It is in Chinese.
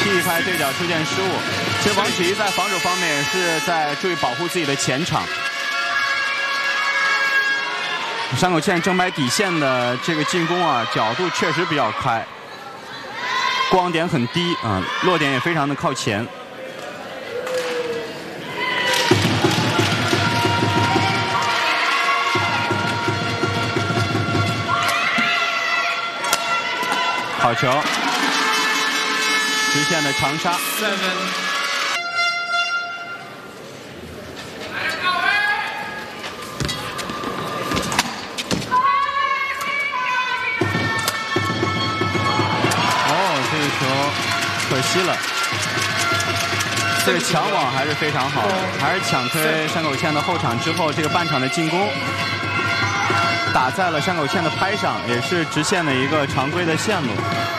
第一拍对角出现失误。其实王启一在防守方面也是在注意保护自己的前场。山口茜正白底线的这个进攻啊，角度确实比较开，光点很低啊，落点也非常的靠前。好球，直线的长杀。这个球可惜了，这个抢网还是非常好的，还是抢推山口茜的后场之后，这个半场的进攻打在了山口茜的拍上，也是直线的一个常规的线路。